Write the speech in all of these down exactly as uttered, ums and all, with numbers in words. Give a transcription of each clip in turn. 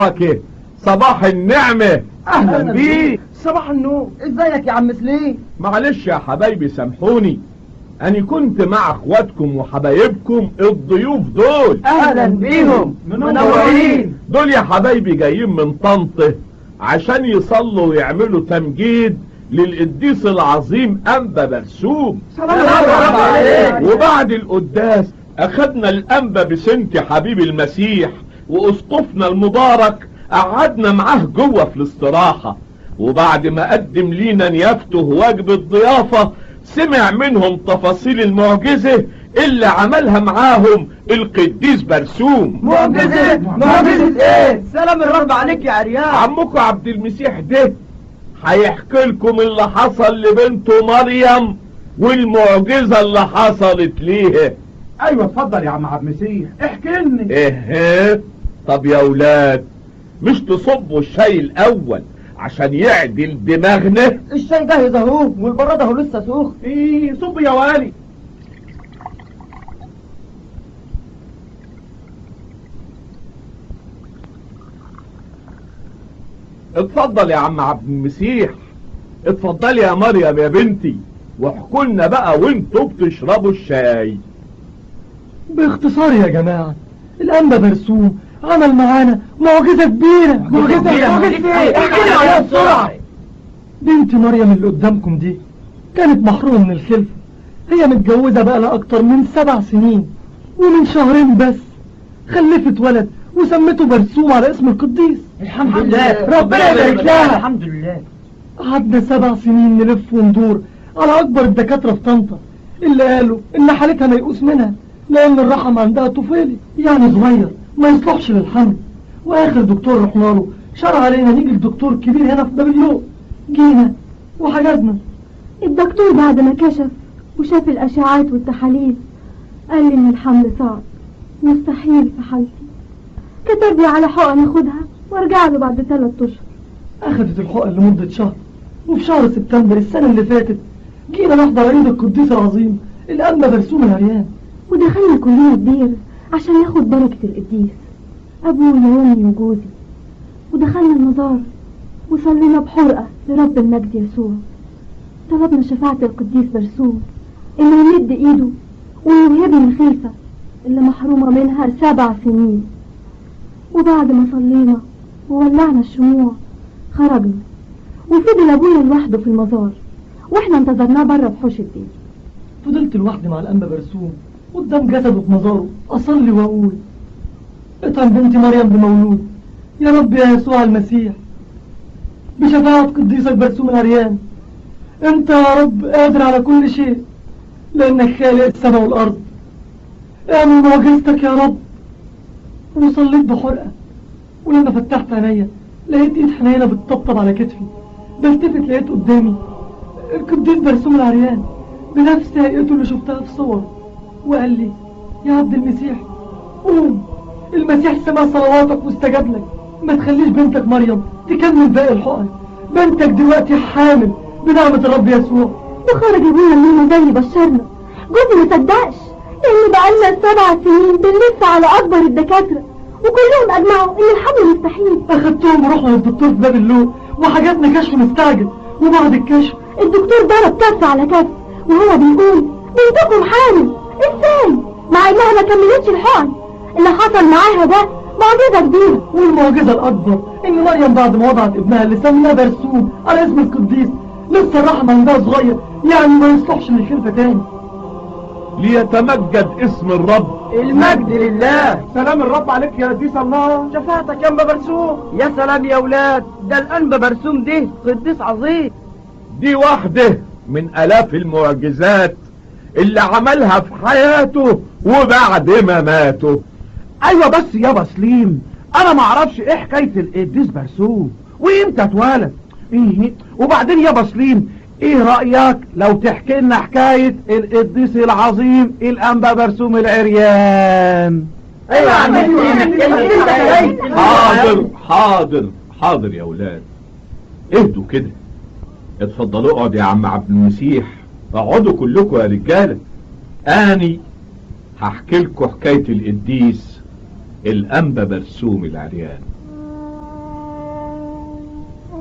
اوكي. صباح النعمة، اهلا بيك. صباح النور. ازيك يا عم سليم؟ معلش يا حبايبي سامحوني، انا كنت مع اخواتكم وحبايبكم الضيوف دول. اهلا بيهم، منورين. دول يا حبايبي جايين من طنطا عشان يصلوا ويعملوا تمجيد للقديس العظيم انبا برسوم. سلام عليك. وبعد القداس اخدنا الانبا بسنتي حبيب المسيح واسقفنا المبارك قعدنا معاه جوه في الاستراحة، وبعد ما قدم لينا نيافته واجب الضيافة سمع منهم تفاصيل المعجزة اللي عملها معاهم القديس برسوم. معجزة؟ معجزة ايه؟ سلام الرب عليك يا عريان. عمكم عبد المسيح ده هيحكي لكم اللي حصل لبنته مريم والمعجزة اللي حصلت ليها. ايوه اتفضل يا عم عبد المسيح احكي لي. ايه طب يا ولاد مش تصبوا الشاي الاول عشان يعدل دماغنا؟ الشاي جاهز اهو والبراد اهو لسه سخن. ايه صب يا والي. اتفضل يا عم عبد المسيح، اتفضل يا مريم يا بنتي، واحكوا لنا بقى وانتوا بتشربوا الشاي. باختصار يا جماعة، الأنبا برسوم عمل معانا معجزة كبيرة. معجزة معجزة ايه؟ احكي لنا عليها بسرعة. بنت مريم اللي قدامكم دي كانت محرومة من الخلفة، هي متجوزة بقى لها أكتر من سبع سنين، ومن شهرين بس خلفت ولد وسمته برسوم على اسم القديس. الحمد لله، ربنا يبارك لها. الحمد لله. قعدنا سبع سنين نلف وندور على أكبر الدكاترة في طنطا اللي قالوا إن حالتها ميؤوس منها لأن الرحم عندها طفيلي يعني صغير ما يصلحش للحمل. وآخر دكتور رحنا له شرع علينا نيجي لدكتور كبير هنا في بابليون. جينا وحجزنا. الدكتور بعد ما كشف وشاف الأشعاعات والتحاليل قال لي إن الحمل صعب مستحيل في حالتي. كتب لي على حقن اخدها وارجع له بعد ثلاث اشهر. أخذت الحقن لمدة شهر، وفي شهر سبتمبر السنة اللي فاتت جينا نحضر عيد القديس العظيم الأنبا برسوم العريان. ودخلنا كلنا الدير عشان ياخد بركة القديس أبويا وأمي وجوزي، ودخلنا المزار وصلينا بحرقة لرب المجد يسوع. طلبنا شفاعة القديس برسوم إنه يمد إيده ويوهبني الخلفة اللي محرومة منها سبع سنين. وبعد ما صلينا وولعنا الشموع خرجنا، وفضل أبويا لوحده في المزار وإحنا انتظرناه بره بحوش الدير. فضلت لوحدي مع الأنبا برسوم قدام جسده في مزاره أصلي وأقول: اطعم بنتي مريم بمولود يا رب يا يسوع المسيح بشفاعة قديسك برسوم العريان. انت يا رب قادر على كل شيء لأنك خالق السماء والأرض. اعمل معجزتك يا رب. وصليت بحرقة، ولما فتحت عينيا لقيت ايد حنينة بتطبطب على كتفي. بلتفت لقيت قدامي القديس برسوم العريان بنفس هيئته اللي شفتها في صور، وقال لي: يا عبد المسيح قوم، المسيح سمع صلواتك واستجاب لك. ما تخليش بنتك مريم تكمل باقي الحقن، بنتك دلوقتي حامل بنعمة الرب يسوع. وخرج ابونا منه زي اللي بشرنا. جوزي ما صدقش لان بقالنا سبع سنين بنلف على اكبر الدكاترة وكلهم اجمعوا ان الحمل مستحيل. اخدتهم ورحنا للدكتور في باب اللوق وحجزنا كشف مستعجل، وبعد الكشف الدكتور ضرب كف على كف وهو بيقول: بنتكم حامل. ازاي؟ مع انها ما كملتش الحقن. اللي حصل معاها ده معجزة كبيرة. والمعجزة الأكبر إن مريم بعد ما وضعت ابنها اللي سماه برسوم على اسم القديس لسه الرحم عندها صغير يعني ما يصلحش للخلفة تاني. ليتمجد اسم الرب. المجد لله. سلام الرب عليك يا قديس الله. شفاعتك يا انبا برسوم. يا سلام يا ولاد، ده الانبا برسوم ده قديس عظيم. دي واحدة من آلاف المعجزات اللي عملها في حياته وبعد ما ماته. ايوه بس يابا سليم، انا ما اعرفش ايه حكايه القديس برسوم وامتى اتولد. ايه وبعدين يابا سليم، ايه رايك لو تحكي لنا حكايه القديس العظيم الانبا برسوم العريان؟ ايوه يا عم. حاضر حاضر حاضر يا ولاد، اهدوا كده. اتفضلوا اقعد يا عم عبد المسيح، اقعدوا كلكم يا رجاله. اني هحكي لكم حكايه القديس الانبا برسوم العريان.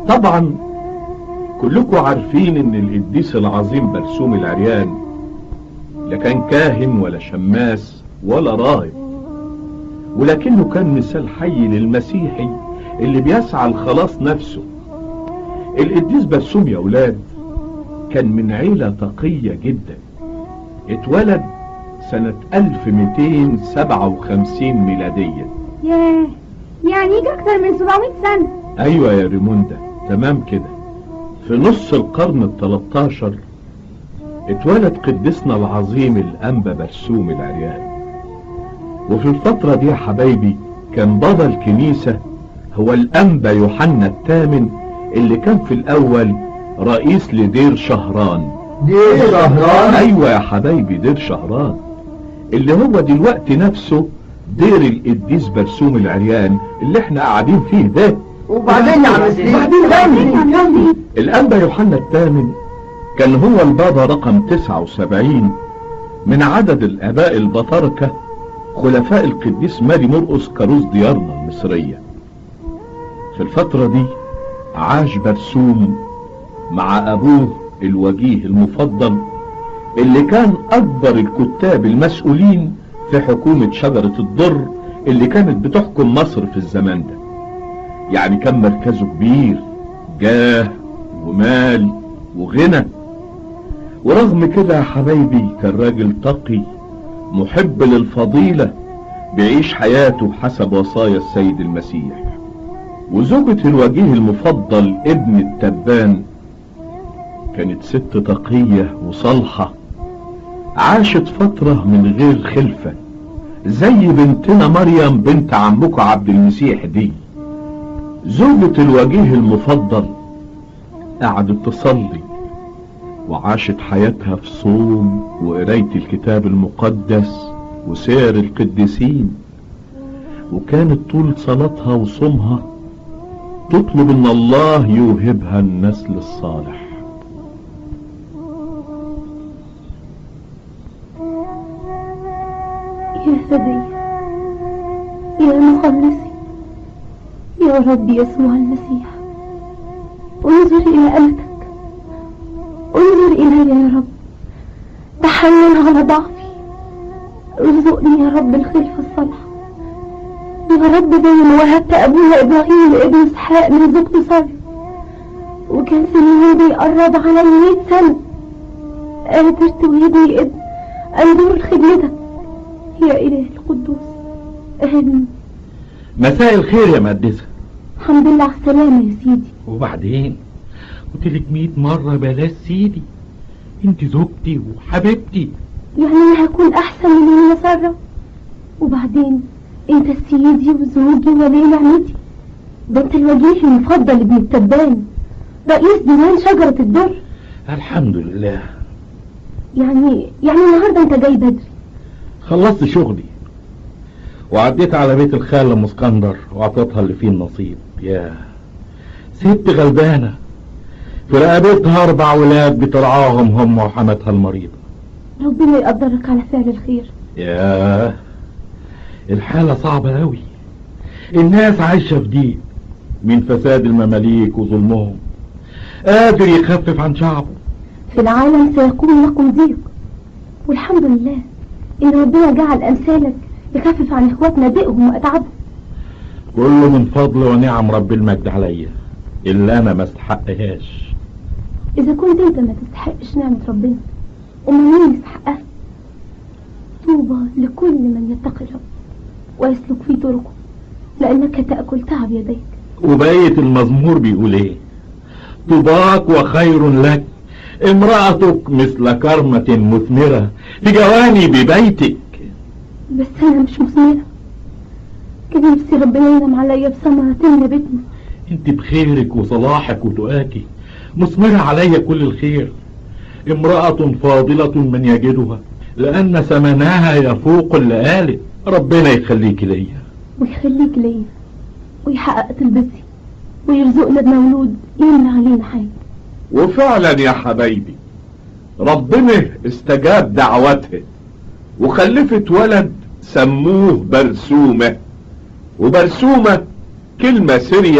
طبعا كلكم عارفين ان القديس العظيم برسوم العريان لا كان كاهن ولا شماس ولا راهب، ولكنه كان مثال حي للمسيحي اللي بيسعى لخلاص نفسه. القديس برسوم يا اولاد كان من عيلة تقية جدا، اتولد سنة ألف ومئتين وسبعة وخمسين ميلادية. ياه، يعني يجي اكتر من سبعمائة سنة. ايوه يا ريموندا، تمام كده. في نص القرن التلتاشر اتولد قديسنا العظيم الانبا برسوم العريان. وفي الفترة دي يا حبايبي كان بابا الكنيسة هو الانبا يوحنا الثامن، اللي كان في الاول رئيس لدير شهران. دير شهران؟ ايوه يا حبايبي، دير شهران اللي هو دلوقتي نفسه دير القديس برسوم العريان اللي احنا قاعدين فيه ده. وبعدين يا عم سليم؟ بعدين الانبا يوحنا الثامن كان هو البابا رقم تسعة وسبعين من عدد الاباء البطاركة خلفاء القديس ماري مرقس كاروس ديارنا المصرية. في الفترة دي عاش برسوم مع ابوه الوجيه المفضل اللي كان اكبر الكتاب المسؤولين في حكومة شجرة الضر اللي كانت بتحكم مصر في الزمان ده. يعني كان مركزه كبير، جاه ومال وغنى. ورغم كده يا حبايبي كان راجل تقي محب للفضيلة بيعيش حياته حسب وصايا السيد المسيح. وزوجة الوجيه المفضل ابن التبان كانت ست تقية وصالحة، عاشت فترة من غير خلفة زي بنتنا مريم بنت عمكم عبد المسيح دي. زوجة الوجيه المفضل قعدت تصلي وعاشت حياتها في صوم وقراية الكتاب المقدس وسير القديسين، وكانت طول صلاتها وصومها تطلب ان الله يوهبها النسل الصالح. يا فدي، يا مخلصي، يا رب يسوع المسيح، انظر الى امتك، انظر الي يا رب، تحنن على ضعفي، ارزقني يا رب الخلفة الصالحة يا رب، زي ما وهبت ابونا ابراهيم لابن اسحاق من زوجته سارة، وكان سنين بيقرب على مئة سنة، قادر توهبني ابن انظر لخدمتك يا اله القدوس. امين. مساء الخير يا مقدسة. الحمد لله على السلامة يا سيدي. وبعدين قلتلك مئة مرة بلاش سيدي، انت زوجتي وحبيبتي. يعني انا هكون احسن من اللي سارة؟ وبعدين انت سيدي وزوجي ولي نعمتي، ده انت الوجيه المفضل ابن التبان رئيس ديوان شجرة الدر. الحمد لله. يعني يعني النهاردة انت جاي بدري؟ خلصت شغلي وعديت على بيت الخالة ام اسكندر وعطيتها اللي فيه النصيب. يا ست غلبانة في رقبتها اربع ولاد بترعاهم هم وحماتها المريضة. ربنا يقدرك على فعل الخير. يا الحالة صعبة اوي، الناس عايشة في ضيق من فساد المماليك وظلمهم، قادر يخفف عن شعبه. في العالم سيكون لكم ضيق، والحمد لله ان ربنا جعل امثالك يخفف عن اخواتنا ضيقهم واتعبهم. كله من فضل ونعم رب المجد عليا اللي انا ما استحقهاش. اذا كنت انت ما تستحقش نعمة ربنا، امال مين يستحقها؟ طوبى لكل من يتقي الرب ويسلك في طرقه، لانك تأكل تعب يديك. وبقية المزمور بيقول ايه؟ طوباك وخير لك امرأتك مثل كرمة مثمرة في جوانب بيتك. بس انا مش مثمرة، كان نفسي ربنا ينعم عليا بثمرة تملى بيتنا. انت بخيرك وصلاحك وتقاكي مثمرة عليا كل الخير، امرأة فاضلة من يجدها لان ثمنها يفوق اللي قالت. ربنا يخليك ليا ويخليك ليا ويحقق طلبتي ويرزقنا بمولود يمنع علينا حاجة. وفعلا يا حبايبي ربنا استجاب دعوتها وخلفت ولد سموه برسومة. وبرسومة كلمة سرية